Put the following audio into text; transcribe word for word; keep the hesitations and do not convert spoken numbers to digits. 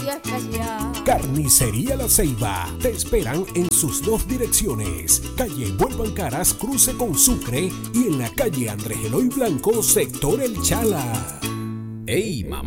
y especial. Carnicería La Ceiba. Te esperan en sus dos direcciones. Calle Vuelvan Caras, cruce con Sucre, y en la calle Andrés Eloy Blanco, sector El Chala. ¡Ey, mamá!